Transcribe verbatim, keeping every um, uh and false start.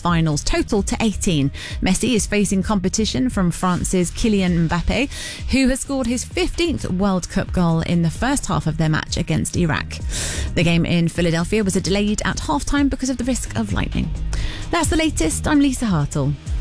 finals, total to eighteen. Messi is facing competition from France's Kylian Mbappe, who has scored his fifteenth World Cup goal in the first half of their match against Iraq. The game in Philadelphia was delayed at halftime because of the risk of lightning. That's the latest. I'm Lisa Hartle.